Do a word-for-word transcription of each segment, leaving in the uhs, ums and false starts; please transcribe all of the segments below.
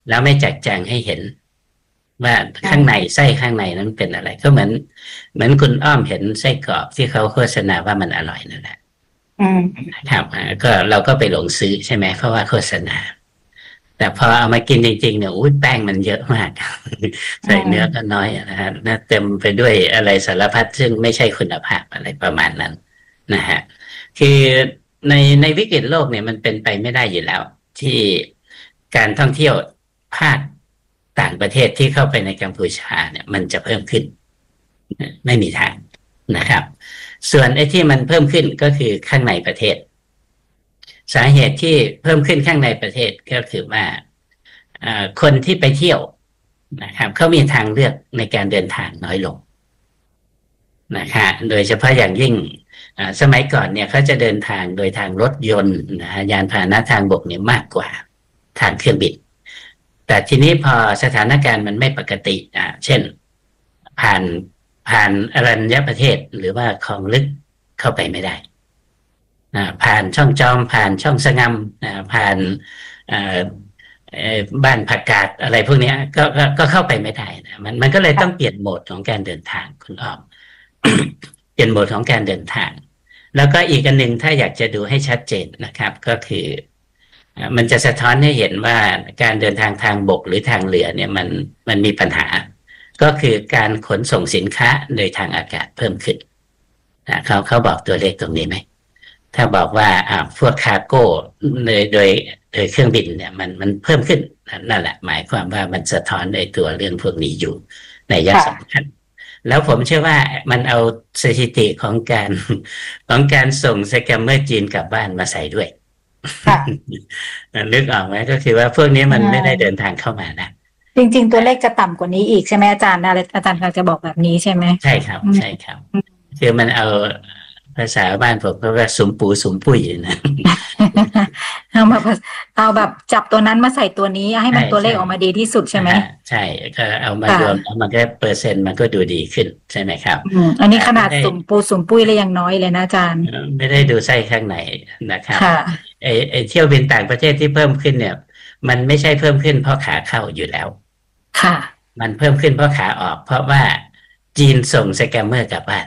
แล้วไม่แจกแจงให้เห็นว่าข้างในไส้ข้างในนั้นเป็นอะไรก็เหมือนเหมือนคุณอ้อมเห็นไส้กรอกที่เขาโฆษณาว่ามันอร่อยนั่นแหละครับก็เราก็ไปหลงซื้อใช่ไหมเพราะว่าโฆษณาแต่พอเอามากินจริงๆเนี่ยอุ้ยแป้งมันเยอะมากใส่เนื้อก็น้อยนะฮะเต็มไปด้วยอะไรสารพัดซึ่งไม่ใช่คุณภาพอะไรประมาณนั้นนะฮะคือในในวิกฤตโลกเนี่ยมันเป็นไปไม่ได้อยู่แล้วที่การท่องเที่ยวภาคต่างประเทศที่เข้าไปในกัมพูชาเนี่ยมันจะเพิ่มขึ้นไม่มีทางนะครับส่วนไอ้ที่มันเพิ่มขึ้นก็คือข้างในประเทศสาเหตุที่เพิ่มขึ้นข้างในประเทศก็คือว่าคนที่ไปเที่ยวนะครับเขามีทางเลือกในการเดินทางน้อยลงนะคะโดยเฉพาะอย่างยิ่งสมัยก่อนเนี่ยเขาจะเดินทางโดยทางรถยนต์นะยานพาหนะทางบกเนี่ยมากกว่าทางเครื่องบินแต่ทีนี้พอสถานการณ์มันไม่ปกติอ่าเช่นผ่านผ่านอรัญญประเทศหรือว่าคลองลึกเข้าไปไม่ได้อ่าผ่านช่องจอมผ่านช่องสงำอ่าผ่านอ่าบ้านผักกาดอะไรพวกนี้ก็ก็เข้าไปไม่ได้นะมันมันก็เลยต้องเปลี่ยนโหมดของการเดินทางคุณอ้อม เปลี่ยนโหมดของการเดินทางแล้วก็อีกอันหนึ่งถ้าอยากจะดูให้ชัดเจนนะครับก็คือมันจะสะท้อนให้เห็นว่าการเดินทางทางบกหรือทางเรือเนี่ยมันมันมีปัญหาก็คือการขนส่งสินค้าโดยทางอากาศเพิ่มขึ้นนะเขาเขาบอกตัวเลขตรงนี้ไหมถ้าบอกว่าอ่าพวกคาร์โก้โดยโดยโดยเครื่องบินเนี่ยมันมันเพิ่มขึ้นนั่นแหละหมายความว่ามันสะท้อนในตัวเรื่องพวกนี้อยู่ในยะสำคัญแล้วผมเชื่อว่ามันเอาสถิติของการของการส่งสแกมเมอร์จีนกลับบ้านมาใส่ด้วยนึกออกไหมก็คือว่าพวกนี้มันไม่ได้เดินทางเข้ามานะจริงๆตัวเลขจะต่ำกว่านี้อีกใช่ไหมอาจารย์อะไรอาจารย์จะบอกแบบนี้ใช่ไหมใช่ครับใช่ครับคือมันเอาภาษาบ้านผมก็ว่าสุมปูสุมปุ้ยนะเอามาเอาแบบจับตัวนั้นมาใส่ตัวนี้ให้มันตัวเลขออกมาดีที่สุดใช่ไหมใช่ก็เอามารวมแล้วมันก็เปอร์เซ็นต์มันก็ดูดีขึ้นใช่ไหมครับอันนี้ขนาดสุมปูสุมปุ้ยเลยยังน้อยเลยนะอาจารย์ไม่ได้ดูไส้ข้างในนะครับไอไอเที่ยวบินต่างประเทศที่เพิ่มขึ้นเนี่ยมันไม่ใช่เพิ่มขึ้นเพราะขาเข้าอยู่แล้วค่ะมันเพิ่มขึ้นเพราะขาออกเพราะว่าจีนส่งสแกมเมอร์กลับบ้าน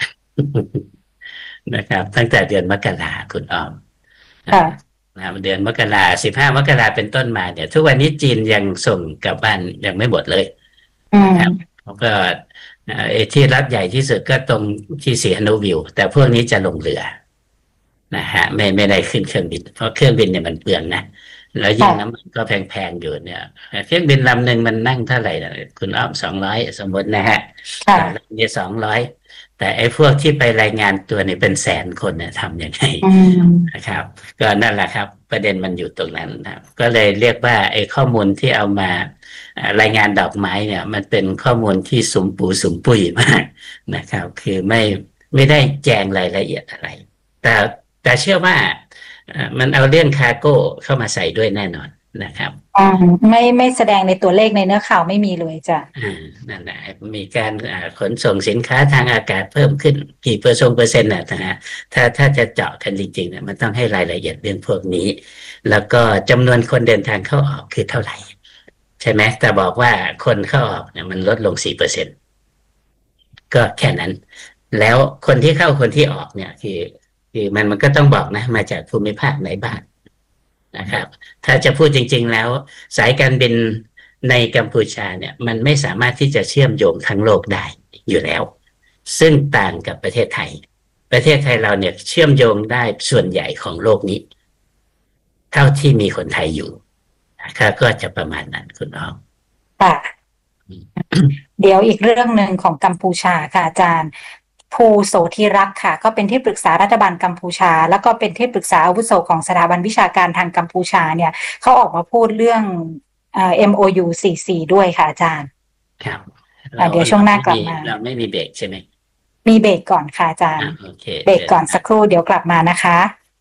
นะครับตั้งแต่เดือนมกราคุณอ้อมเดือนมกราสิบห้ามกราเป็นต้นมาเนี่ยทุกวันนี้จีนยังส่งกลับบ้านยังไม่หมดเลยนะครับแล้วก็เอที่รับใหญ่ที่สุดก็ตรงที่สีฮานุวิวแต่พวกนี้จะลงเรือนะฮะไม่ไม่ได้ขึ้นเครื่องบินเพราะเครื่องบินเนี่ยมันเปลืองนะแล้วยิ่งน้ำมันก็แพงๆอยู่เนี่ยเครื่องบินลำหนึ่งมันนั่งเท่าไหร่คุณอ้อมสองร้อยสมมตินะฮะแต่ลำนี้สองร้อยแต่ไอ้พวกที่ไปรายงานตัวเนี่ยเป็นแสนคนเนี่ยทำยังไงนะครับก็นั่นแหละครับประเด็นมันอยู่ตรงนั้นนะก็เลยเรียกว่าไอ้ข้อมูลที่เอามารายงานดอกไม้เนี่ยมันเป็นข้อมูลที่สมปูสมปุยมากนะครับคือไม่ไม่ได้แจงรายละเอียดอะไรแต่แต่เชื่อว่ามันเอาเรื่องคาร์โก้เข้ามาใส่ด้วยแน่นอนนะครับอ่าไม่ไม่แสดงในตัวเลขในเนื้อข่าวไม่มีเลยจ้ะอ่านั่นแหละมีการขนส่งสินค้าทางอากาศเพิ่มขึ้นกี่เปอร์เซ็นต์เปอร์เซ็นต์นะฮะถ้าถ้าจะเจาะกันจริงๆเนี่ยมันต้องให้รายละเอียดเรื่องพวกนี้แล้วก็จำนวนคนเดินทางเข้าออกคือเท่าไหร่ใช่ไหมแต่บอกว่าคนเข้าออกเนี่ยมันลดลงสี่เปอร์เซ็นต์ก็แค่นั้นแล้วคนที่เข้าคนที่ออกเนี่ยคือคือมันมันก็ต้องบอกนะมาจากภูมิภาคไหนบ้างนะครับถ้าจะพูดจริงๆแล้วสายการบินในกัมพูชาเนี่ยมันไม่สามารถที่จะเชื่อมโยงทั้งโลกได้อยู่แล้วซึ่งต่างกับประเทศไทยประเทศไทยเราเนี่ยเชื่อมโยงได้ส่วนใหญ่ของโลกนี้เท่าที่มีคนไทยอยู่นะครับก็จะประมาณนั้นคุณอ้อมค่ะเดี๋ยวอีกเรื่องหนึ่งของกัมพูชาค่ะอาจารย์ภูโสธิรักษ์ค่ะก็เป็นที่ปรึกษารัฐบาลกัมพูชาแล้วก็เป็นที่ปรึกษาอาวุโสของสถาบันวิชาการทางกัมพูชาเนี่ยเขาออกมาพูดเรื่องเอ่อ เอ็ม โอ ยู สี่สิบสี่ด้วยค่ะอาจารย์ครับเดี๋ยวช่วงหน้ากลับมาเราไม่มีเบรกใช่ไหมมีเบรกก่อนค่ะอาจารย์เบรกก่อนสักครู่เดี๋ยวกลับมานะคะ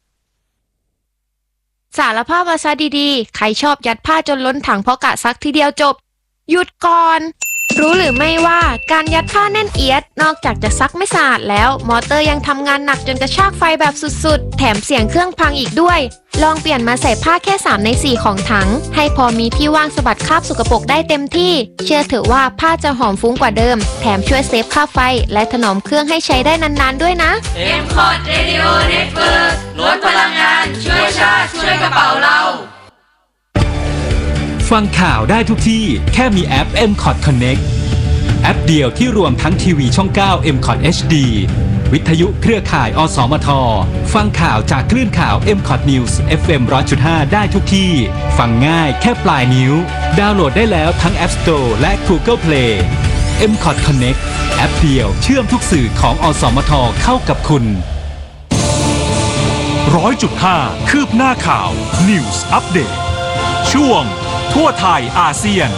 สารภาพมาซะดีๆใครชอบยัดผ้าจนล้นถังเพราะกะซักทีเดียวจบหยุดก่อนรู้หรือไม่ว่าการยัดผ้าแน่นเอียดนอกจากจะซักไม่สะอาดแล้วมอเตอร์ยังทำงานหนักจนกระชากไฟแบบสุดๆแถมเสียงเครื่องพังอีกด้วยลองเปลี่ยนมาใส่ผ้าแค่สามในสี่ของถังให้พอมีที่ว่างสะบัดคราบสกปรกได้เต็มที่เชื่อเถอะว่าผ้าจะหอมฟุ้งกว่าเดิมแถมช่วยเซฟค่าไฟและถนอมเครื่องให้ใช้ได้นานๆด้วยนะเอ็ม คอร์ด Radio Network ลดพลังงานช่วยชาติช่วยกระเป๋าเราฟังข่าวได้ทุกที่แค่มีแอป เอ็ม คอร์ด Connect แอปเดียวที่รวมทั้งทีวีช่อง เก้า เอ็ม คอร์ด เอช ดี วิทยุเครือข่าย อสมท ฟังข่าวจากคลื่นข่าว เอ็ม คอร์ด News เอฟ เอ็ม หนึ่งร้อยจุดห้า ได้ทุกที่ ฟังง่ายแค่ปลายนิ้ว ดาวน์โหลดได้แล้วทั้ง App Store และ Google Play เอ็ม คอร์ด Connect แอปเดียวเชื่อมทุกสื่อของอสมทเข้ากับคุณร้อยจุดห้าคืบหน้าข่าว News Update ช่วงทั่วไทยอาเซียน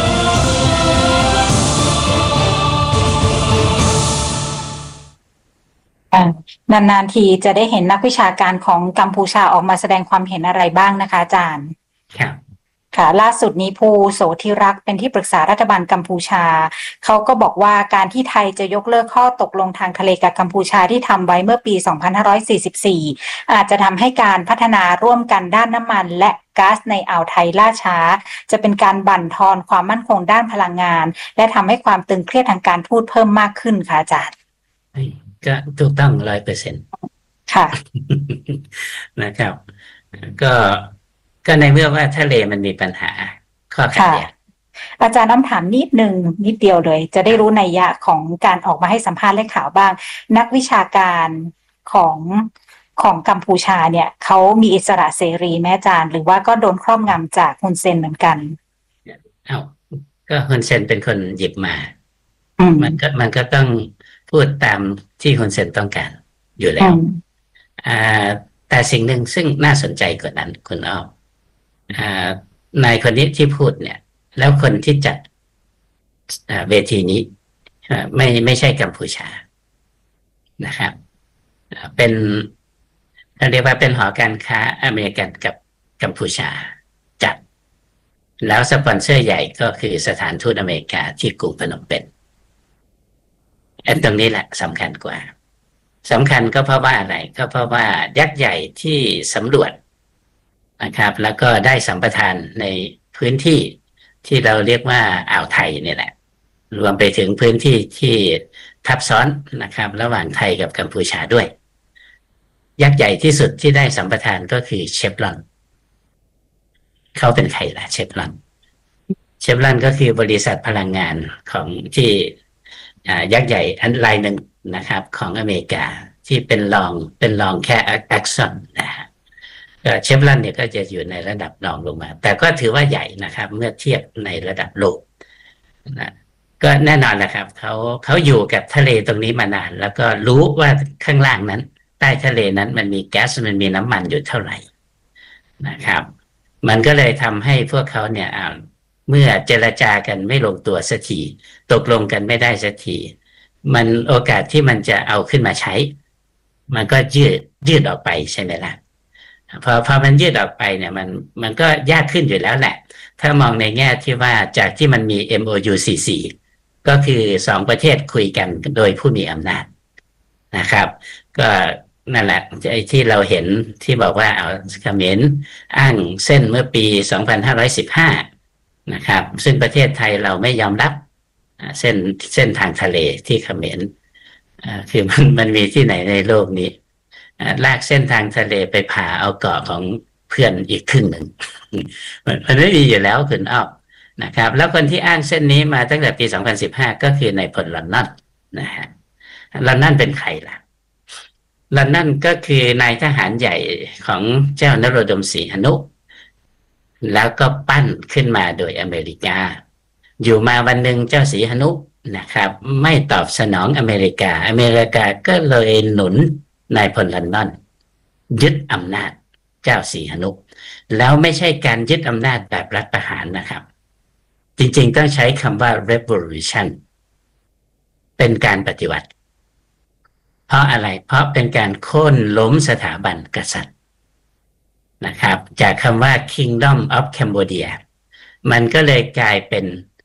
นานๆทีจะได้เห็นนักวิชาการของกัมพูชาออกมาแสดงความเห็นอะไรบ้างนะคะอาจารย์ครับค่ะล่าสุดนี้ภูโสธิรักษ์เป็นที่ปรึกษารัฐบาลกัมพูชาเขาก็บอกว่าการที่ไทยจะยกเลิกข้อตกลงทางทะเลกับกัมพูชาที่ทำไว้เมื่อปี สองพันห้าร้อยสี่สิบสี่ อาจจะทำให้การพัฒนาร่วมกันด้านน้ำมันและก๊าซในอ่าวไทยล่าช้าจะเป็นการบั่นทอนความมั่นคงด้านพลังงานและทำให้ความตึงเครียดทางการทูตเพิ่มมากขึ้นค่ะอาจารย์ก็ถูกต้องร้อยเปอร์เซ็นต์ค่ะนะครับก็ก็ในเมื่อว่าทะเลมันมีปัญหาข้อขัดแย้งอาจารย์น้ำถามนิดนึงนิดเดียวเลยจะได้รู้นัยยะของการออกมาให้สัมภาษณ์และข่าวบ้างนักวิชาการของของกัมพูชาเนี่ยเขามีอิสระเสรีแม่อาจารย์หรือว่าก็โดนครอบงำจากฮุนเซนเหมือนกันเอ้าก็ฮุนเซนเป็นคนหยิบมามันก็มันก็ต้องพูดตามที่ฮุนเซนต้องการอยู่แล้วอ่าแต่สิ่งหนึ่งซึ่งน่าสนใจกว่านั้นคุณอ้อมอ่านายคนนี้ที่พูดเนี่ยแล้วคนที่จัดเวทีนี้ไม่ไม่ใช่กัมพูชานะครับเป็นเรียกว่าเป็นหอการค้าอเมริกันกับกัมพูชาจัดแล้วสปอนเซอร์ใหญ่ก็คือสถานทูตอเมริกาที่กรุงพนมเปญอันตรงนี้แหละสำคัญกว่าสำคัญก็เพราะว่าอะไรก็เพราะว่ายักษ์ใหญ่ที่สำรวจนะครับแล้วก็ได้สัมปทานในพื้นที่ที่เราเรียกว่าอ่าวไทยเนี่ยแหละรวมไปถึงพื้นที่ที่ทับซ้อนนะครับระหว่างไทยกับกัมพูชาด้วยยักษ์ใหญ่ที่สุดที่ได้สัมปทานก็คือเชฟรอนเขาเป็นใครล่ะเชฟรอนเชฟรอนก็คือบริษัทพลังงานของที่ยักษ์ใหญ่อันรายหนึ่งนะครับของอเมริกาที่เป็นรองเป็นรองแค่แอ็กซอนนะฮะเชฟรอนเนี่ยก็จะอยู่ในระดับรองลงมาแต่ก็ถือว่าใหญ่นะครับเมื่อเทียบในระดับโลกนะก็แน่นอนนะครับเขาเขาอยู่กับทะเลตรงนี้มานานแล้วก็รู้ว่าข้างล่างนั้นใต้ทะเลนั้นมันมีแก๊สมันมีน้ำมันอยู่เท่าไหร่นะครับมันก็เลยทำให้พวกเขาเนี่ยเมื่อเจรจากันไม่ลงตัวสักทีตกลงกันไม่ได้สักทีมันโอกาสที่มันจะเอาขึ้นมาใช้มันก็ยืดยืดออกไปใช่ไหมล่ะพอพอมันยืดออกไปเนี่ยมันมันก็ยากขึ้นอยู่แล้วแหละถ้ามองในแง่ที่ว่าจากที่มันมี เอ็ม โอ ยู สี่สิบสี่ ก็คือสองประเทศคุยกันโดยผู้มีอำนาจนะครับก็นั่นแหละไอ้ที่เราเห็นที่บอกว่าเอาเขมรอ้างเส้นเมื่อปีสองพันห้าร้อยสิบห้านะครับซึ่งประเทศไทยเราไม่ยอมรับเส้นเส้นทางทะเลที่เขมรคือมันมันมีที่ไหนในโลกนี้ลากเส้นทางทะเลไปผ่าเอาเกาะของเพื่อนอีกครึ่งหนึ่งมันไม่มีอยู่แล้วคุณอ้อนะครับแล้วคนที่อ้างเส้นนี้มาตั้งแต่ปีสองพันสิบห้าก็คือนายพลลอนนอนนะฮะลอนนอนเป็นใครล่ะลอนนอนก็คือนายทหารใหญ่ของเจ้านโรดมศรีหนุแล้วก็ปั้นขึ้นมาโดยอเมริกาอยู่มาวันหนึ่งเจ้าศรีหนุนะครับไม่ตอบสนองอเมริกาอเมริกาก็เลยหนุนนายพลลอนนอนยึดอำนาจเจ้าศรีหนุแล้วไม่ใช่การยึดอำนาจแบบรัฐประหารนะครับจริงๆต้องใช้คำว่า revolution เป็นการปฏิวัติเพราะอะไรเพราะเป็นการโค่นล้มสถาบันกษัตริย์นะครับจากคำว่า Kingdom of Cambodia มันก็เลยกลายเป็น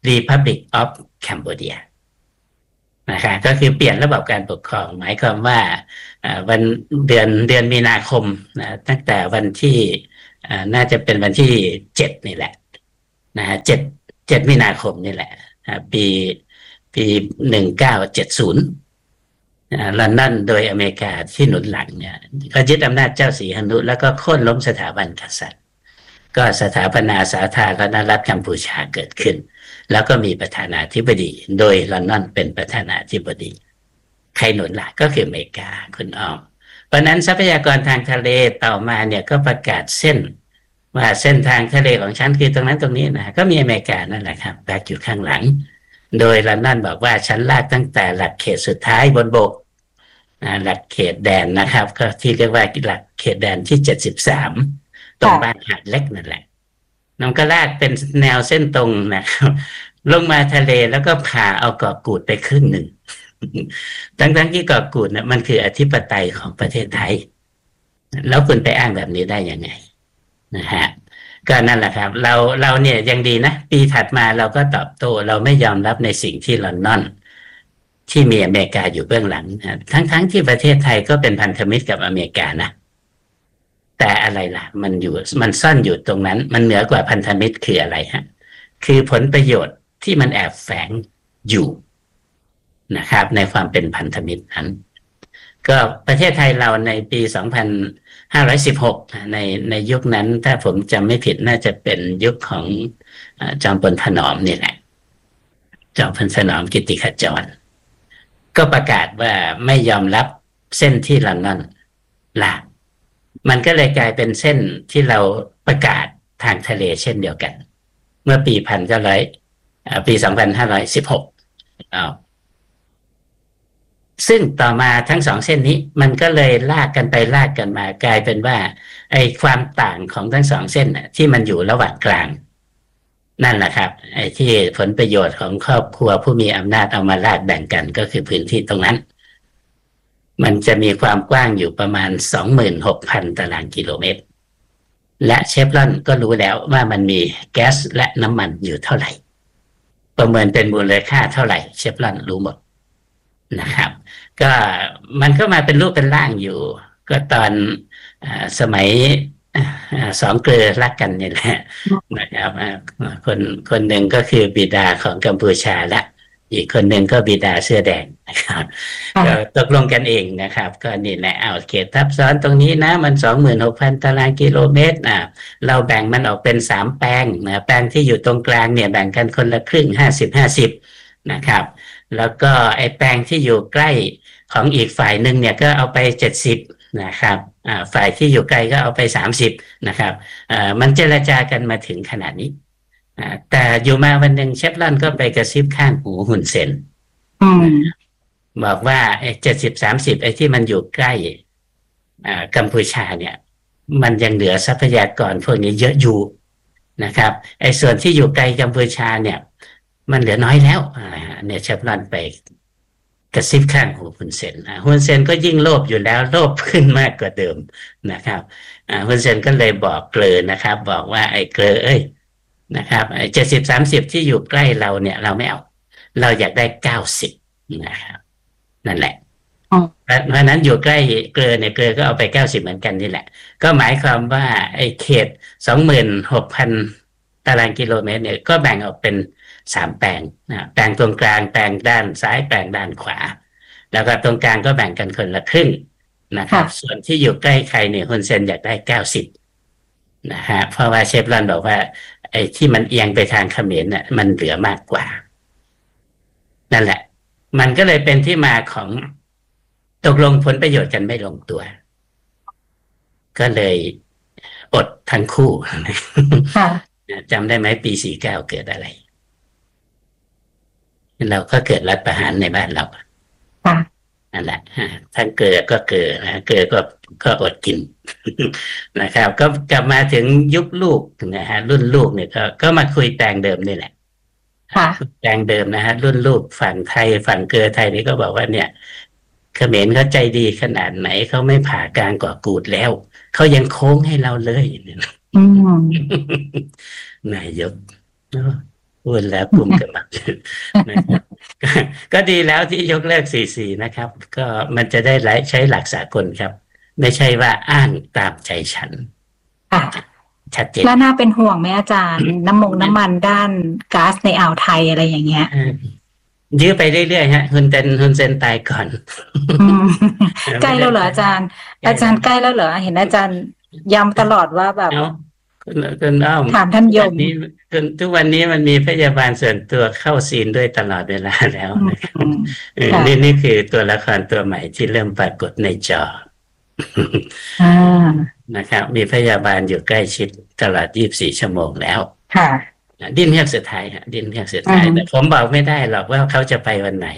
Republic of Cambodia นะคะก็คือเปลี่ยนระบบการปกครองหมายความว่าวันเดือนเดือนมีนาคมนะตั้งแต่วันที่น่าจะเป็นวันที่เจ็ดนี่แหละนะฮะเจ็ดเจ็ดมีนาคมนี่แหละปีปีหนึ่งเก้าเจ็ดศูนย์ลอนดอนโดยอเมริกาที่หนุนหลังเนี่ยก็ยึดอำนาจเจ้าสีหนุแล้วก็โค่นล้มสถาบันกษัตริย์ก็สถาปนาสาธารณรัฐกัมพูชาเกิดขึ้นแล้วก็มีประธานาธิบดีโดยลอนดอนเป็นประธานาธิบดีใครหนุนหลักก็คืออเมริกาคุณอ้อมเพราะนั้นทรัพยากรทางทะเลต่อมาเนี่ยก็ประกาศเส้นว่าเส้นทางทะเลของฉันคือตรงนั้นตรงนี้นะก็มีอเมริกานั่นแหละครับแบกอยู่ข้างหลังโดยลอนดอนบอกว่าฉันลากตั้งแต่หลักเขตสุดท้ายบนบกหลักเขตแดนนะครับก็ที่เรียกว่าหลักเขตแดนที่เจ็ดสิบสามตรงบ้านหาดเล็กนั่นแหละน้องก็ลากเป็นแนวเส้นตรงนะครับลงมาทะเลแล้วก็ผ่าเอาเกาะกูดไปครึ่งหนึ่งทั้งๆที่เกาะกูดนะมันคืออธิปไตยของประเทศไทยแล้วคุณไปอ้างแบบนี้ได้ยังไงนะฮะก็นั่นแหละครับเราเราเนี่ยยังดีนะปีถัดมาเราก็ตอบโต้เราไม่ยอมรับในสิ่งที่ลอนดอนที่มีอเมริกาอยู่เบื้องหลังนะทั้งๆที่ประเทศไทยก็เป็นพันธมิตรกับอเมริกานะแต่อะไรล่ะมันอยู่มันซ่อนอยู่ตรงนั้นมันเหนือกว่าพันธมิตรคืออะไรฮะคือผลประโยชน์ที่มันแอบแฝงอยู่นะครับในความเป็นพันธมิตรนั้นก็ประเทศไทยเราในปีสองพันห้าร้อยสิบหกในในยุคนั้นถ้าผมจำไม่ผิดน่าจะเป็นยุคของจอมพลถนอมนี่แหละจอมพลถนอมกิตติขจรก็ประกาศว่าไม่ยอมรับเส้นที่ลอนดอนลากมันก็เลยกลายเป็นเส้นที่เราประกาศทางทะเลเช่นเดียวกันเมื่อปีพันเก้าร้อยปีสองพันห้าร้อยสิบหกอ้าวซึ่งต่อมาทั้งสองเส้นนี้มันก็เลยลากกันไปลากกันมากลายเป็นว่าไอ้ความต่างของทั้งสองเส้นน่ะที่มันอยู่ระหว่างกลางนั่นแหละครับไอ้ที่ผลประโยชน์ของครอบครัวผู้มีอำนาจเอามาลากแบ่งกันก็คือพื้นที่ตรงนั้นมันจะมีความกว้างอยู่ประมาณ สองหมื่นหกพัน ตารางกิโลเมตรและเชฟรอนก็รู้แล้วว่ามันมีแก๊สและน้ำมันอยู่เท่าไหร่ประเมินเป็นมูลค่าเท่าไหร่เชฟรอนรู้หมดนะครับก็มันก็มาเป็นรูปเป็นร่างอยู่ก็ตอนอสมัยสองเกลือรักกันนี่แหละนะครับคนคนหนึ่งก็คือบิดาของกัมพูชาและอีกคนหนึ่งก็บิดาเสื้อแดงนะครับก็ตกลงกันเองนะครับก็นี่แหละเอาเขตทับซ้อนตรงนี้นะมัน สองหมื่นหกพัน ตารางกิโลเมตรอ่ะเราแบ่งมันออกเป็นสามแปลงนะแปลงที่อยู่ตรงกลางเนี่ยแบ่งกันคนละครึ่ง ห้าสิบ ห้าสิบ นะครับแล้วก็ไอ้แปลงที่อยู่ใกล้ของอีกฝ่ายหนึ่งเนี่ยก็เอาไปเจ็ดสิบนะครับอ่าฝ่ายที่อยู่ไกลก็เอาไปสามสิบนะครับอ่ามันเจรจากันมาถึงขนาดนี้อ่าแต่อยู่มาวันหนึ่งเชฟรอนก็ไปกระซิบข้างหูฮุนเซนบอกว่าไอ้เจ็ดสิบสามสิบไอ้ที่มันอยู่ใกล้อ่ากัมพูชาเนี่ยมันยังเหลือทรัพยากรพวกนี้เยอะอยู่นะครับไอ้ส่วนที่อยู่ไกลกัมพูชาเนี่ยมันเหลือน้อยแล้วอ่าเนี่ยเชฟรอนไปกระซิบข้างหูฮุนเซนฮุนเซนก็ยิ่งโลภอยู่แล้วโลภขึ้นมากกว่าเดิมนะครับอ่าฮุนเซนก็เลยบอกเกลอนะครับบอกว่าไอ้เกลอเอ้ยนะครับไอ้เจ็ดสิบสามสิบที่อยู่ใกล้เราเนี่ยเราไม่เอาเราอยากได้เก้าสิบนะครับนั่นแหละเพราะนั้นอยู่ใกล้เกลอเนี่ยเกลอก็เอาไปเก้าสิบเหมือนกันนี่แหละก็หมายความว่าไอ้เขตสองหมื่นหกพันตารางกิโลเมตรเนี่ยก็แบ่งออกเป็นสามแปลงนะแปลงตรงกลางแปลงด้านซ้ายแปลงด้านขวาแล้วก็ตรงกลางก็แบ่งกันคนละครึ่งนะครับส่วนที่อยู่ใกล้ใครเนี่ยฮุนเซนอยากได้เก้าสิบนะฮะเพราะว่าเชฟรอนบอกว่าไอ้ที่มันเอียงไปทางเขมรน่ะมันเหลือมากกว่านั่นแหละมันก็เลยเป็นที่มาของตกลงผลประโยชน์กันไม่ลงตัวก็เลยอดทั้งคู่จำได้ไหมปีสี่เก้าเกิดอะไรเราก็เกิดรัฐประหารในบ้านเรานั่นแหละทั้งเกิดก็เกิดนะเกิดก็ก็อดกินนะครับก็กลับมาถึงยุคลูกนะฮะรุ่นลูกเนี่ยก็ก็มาคุยแปลงเดิมนี่แหละแปลงเดิมนะฮะรุ่นลูกฝั่งไทยฝั่งเกลือไทยนี่ก็บอกว่าเนี่ยเขมรเขาใจดีขนาดไหนเขาไม่ผ่ากลางเกาะกูดแล้วเขายังโค้งให้เราเลยนายกพูดแล้วกลุ่มกันมานะครับก็ดีแล้วที่ยกเลิกสี่สี่นะครับก็มันจะได้ใช้หลักสากลครับไม่ใช่ว่าอ้างตามใจฉันค่ะชัดเจนแล้วน่าเป็นห่วงไหมอาจารย์น้ำมงน้ำมันด้านก๊าซในอ่าวไทยอะไรอย่างเงี้ยยื้อไปเรื่อยๆฮะฮุนเซนฮุนเซนตายก่อนใกล้แล้วเหรออาจารย์อาจารย์ใกล้แล้วเหรอเห็นอาจารย์ย้ำตลอดว่าแบบคุณอ้อมถามท่านยมนี้ทุกวันนี้มันมีพยาบาลส่วนตัวเข้าซีนด้วยตลอดเวลาแล้วนะครับนี่นี่คือตัวละครตัวใหม่ที่เริ่มปรากฏในจอนะครับมีพยาบาลอยู่ใกล้ชิดตลอดยี่สิบสี่ชั่วโมงแล้วค่ะดิ้นเฮือกสุดท้ายฮะดิ้นเฮือกสุดท้ายแต่ผมบอกไม่ได้หรอกว่าเขาจะไปวันไหน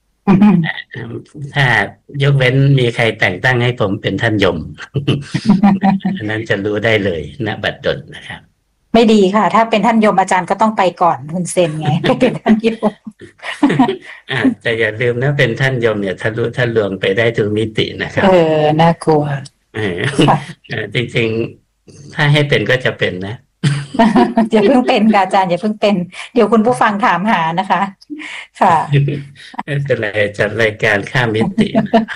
ถ้ายกเว้นมีใครแต่งตั้งให้ผมเป็นท่านยมอันนั้นจะรู้ได้เลยณบัดดลนะครับไม่ดีค่ะถ้าเป็นท่านยมอาจารย์ก็ต้องไปก่อนคุณเซนไงเป็นท่านยมอ่าแต่อย่าลืมนะเป็นท่านยมเนี่ยทะลุทะลวงไปได้ทุกมิตินะครับเออน่ากลัวเออจริงๆถ้าให้เป็นก็จะเป็นนะอย่าเพิ่งเป็นค่ะอาจารย์อย่าเพิ่งเป็นเดี๋ยวคุณผู้ฟังถามหานะคะค่ะเป็นไรจัดรายการข้ามมิติ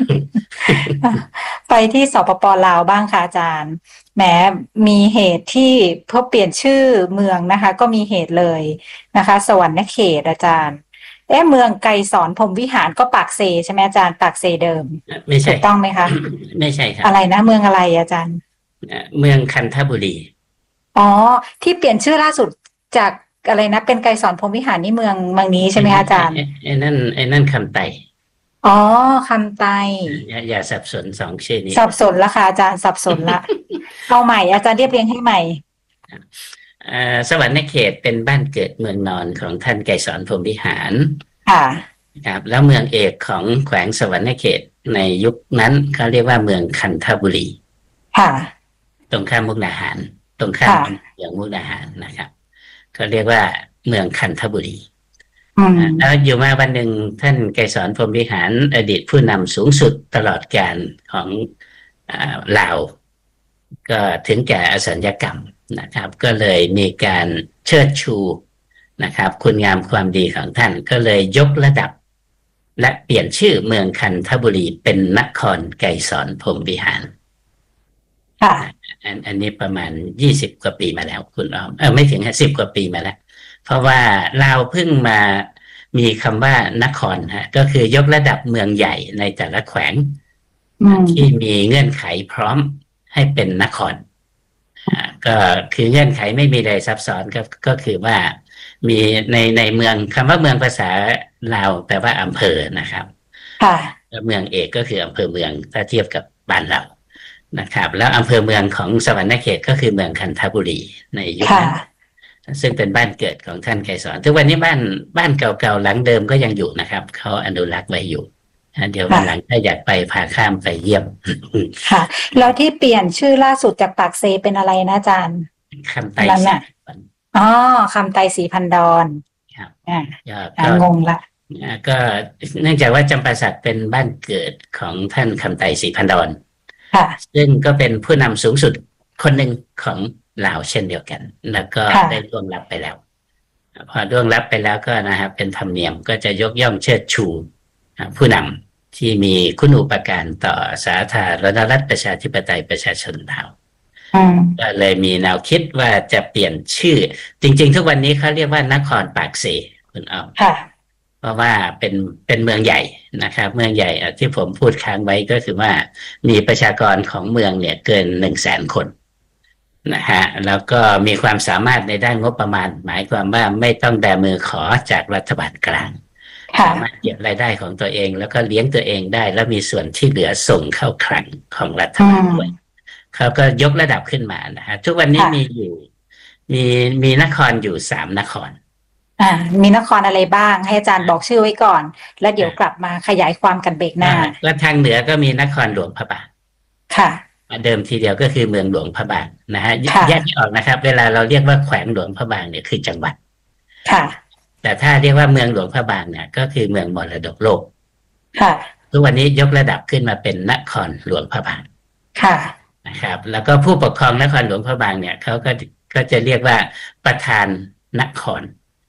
ไปที่สปป.ลาวบ้างค่ะอาจารย์แม้มีเหตุที่เพื่อเปลี่ยนชื่อเมืองนะคะก็มีเหตุเลยนะคะสวรรณเขตอาจารย์เอ๊ะเมืองไกรสอนพรหมวิหารก็ปากเซใช่ไหมอาจารย์ปากเซเดิมไม่ใช่ถูกต้องไหมคะไม่ใช่ครับอะไรนะเมืองอะไรอาจารย์เมืองคันธบุรีอ๋อที่เปลี่ยนชื่อล่าสุดจากอะไรนะเป็นไกรสอนพรหมวิหารนี่เมืองเมืองนี้ใช่ไหมอาจารย์ไอ้นั่นไอ้นั่นคำไตอ๋อคำไตอย่าอย่าสับสนสองชื่อนี้สับสนละค่ะอาจารย์สับสนละเอาใหม่อาจารย์เรียบเรียงให้ใหม่สวรรณเขตเป็นบ้านเกิดเมืองนอนของท่านไกรสอนพรหมวิหารค่ะครับแล้วเมืองเอกของแขวงสวรรณเขตในยุคนั้นเขาเรียกว่าเมืองคันธบุรีค่ะตรงข้ามมุกดาหารตรงข้ามอย่างมุกดาหารนะครับเขาเรียกว่าเมืองคันธบุรีแล้วอยู่มาวันหนึ่งท่านไกรสอนพรหมวิหารอดีตผู้นำสูงสุดตลอดกาลของลาวก็ถึงแก่อสัญญกรรมนะครับก็เลยมีการเชิดชูนะครับคุณงามความดีของท่านก็เลยยกระดับและเปลี่ยนชื่อเมืองคันธบุรีเป็นนครไกรสอนพรหมวิหารค่ะอันอันนี้ประมาณยี่สิบกว่าปีมาแล้วคุณอ้อมเออไม่ถึงสิบกว่าปีมาแล้วเพราะว่าลาวเพิ่งมามีคำว่านครฮะก็คือยกระดับเมืองใหญ่ในแต่ละแขวงที่มีเงื่อนไขพร้อมให้เป็นนครก็คือเงื่อนไขไม่มีใดซับซ้อนก็ก็คือว่ามีในในเมืองคำว่าเมืองภาษาลาวแปลว่าอำเภอนะครับค่ะเมืองเอกก็คืออำเภอเมืองถ้าเทียบกับบ้านเรานะครับแล้วอำเภอเมืองของสวรรณเขตก็คือเมืองคันธบุรีในยุคนั้นซึ่งเป็นบ้านเกิดของท่านไกรสอนทุกวันนี้บ้านบ้านเก่าๆหลังเดิมก็ยังอยู่นะครับเขาอนุรักษ์ไว้อยู่เดี๋ยววันหลังถ้าอยากไปพาข้ามไปเยี่ยมค่ะแล้วที่เปลี่ยนชื่อล่าสุดจากปากเซเป็นอะไรนะอาจารย์คำไตสีอ๋อคำไตสีพันดอนครับอ่างงละก็เนื่องจากว่าจำปาสักเป็นบ้านเกิดของท่านคำไตสีพันดอนซึ่งก็เป็นผู้นำสูงสุดคนหนึ่งของลาวเช่นเดียวกันแล้วก็ได้ร่วงลับไปแล้วพอร่วงลับไปแล้วก็นะครับเป็นธรรมเนียมก็จะยกย่องเชิดชูผู้นำที่มีคุณูปการต่อสาธารณรัฐประชาธิปไตยประชาชนลาวก็เลยมีแนวคิดว่าจะเปลี่ยนชื่อจริงๆทุกวันนี้เขาเรียกว่านครปากเซคุณอ้อมเพราะว่าเป็นเป็นเมืองใหญ่นะครับเมืองใหญ่ที่ผมพูดค้างไว้ก็คือว่ามีประชากรของเมืองเนี่ยเกินหนึ่งแสนคนนะฮะแล้วก็มีความสามารถในด้านงบประมาณหมายความว่าไม่ต้องแบมือขอจากรัฐบาลกลางสามารถเก็บรายได้ของตัวเองแล้วก็เลี้ยงตัวเองได้แล้วมีส่วนที่เหลือส่งเข้าคลังของรัฐบาลด้วยเขาก็ยกระดับขึ้นมานะฮะทุกวันนี้มีอยู่มีมีนครอยู่สามนครอ่ามีนครอะไรบ้างให้อาจารย์บอกชื่อไว้ก่อนแล้วเดี๋ยวกลับมาขยายความกันเบรกหน้าแล้วทางเหนือก็มีนครหลวงพระบางค่ะเดิมทีเดียวก็คือเมืองหลวงพระบางนะฮะแยกไม่ออกนะครับเวลาเราเรียกว่าแขวงหลวงพระบางเนี่ยคือจังหวัดค่ะแต่ถ้าเรียกว่าเมืองหลวงพระบางเนี่ยก็คือเมืองมรดกโลกค่ะทุกวันนี้ยกระดับขึ้นมาเป็นนครหลวงพระบางค่ะนะครับแล้วก็ผู้ปกครองนครหลวงพระบางเนี่ยเขาก็ก็จะเรียกว่าประธานนคร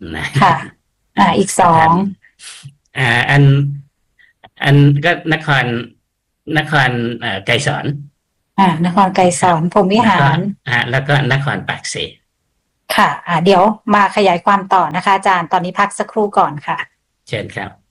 นะค่ะอ่าอีกสองอ่าอันอันก็นครนครเอ่อไกรสอนอ่านครไกรสอนพรหมวิหารอ่าแล้วก็นครปากเสค่ะอ่าเดี๋ยวมาขยายความต่อนะคะอาจารย์ตอนนี้พักสักครู่ก่อนค่ะเชิญครับ